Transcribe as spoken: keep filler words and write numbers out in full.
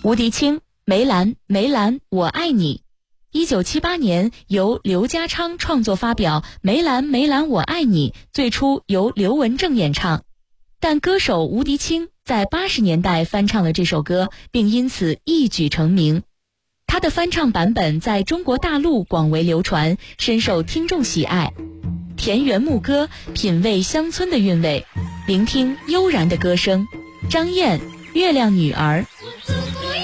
吴迪清，梅兰，梅兰，我爱你。一九七八年由刘家昌创作发表，梅兰，梅兰，我爱你最初由刘文正演唱，但歌手吴迪清在八十年代翻唱了这首歌，并因此一举成名。他的翻唱版本在中国大陆广为流传，深受听众喜爱。田园牧歌，品味乡村的韵味，聆听悠然的歌声。张燕，月亮女儿。